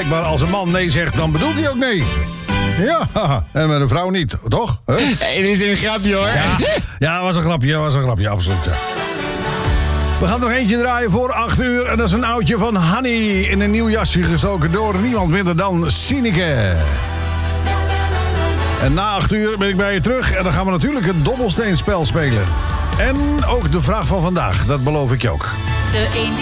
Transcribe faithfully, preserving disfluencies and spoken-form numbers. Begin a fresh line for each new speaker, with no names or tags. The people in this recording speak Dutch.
blijkbaar als een man nee zegt, dan bedoelt hij ook nee. Ja, en met een vrouw niet, toch? Huh?
Hey, dit is een grapje, hoor.
Ja, ja, was een grapje, was een grapje, absoluut. Ja. We gaan er nog eentje draaien voor acht uur. En dat is een oudje van Honey in een nieuw jasje gestoken door niemand minder dan Sineke. En na acht uur ben ik bij je terug. En dan gaan we natuurlijk het dobbelsteenspel spelen. En ook de vraag van vandaag, dat beloof ik je ook.
De een die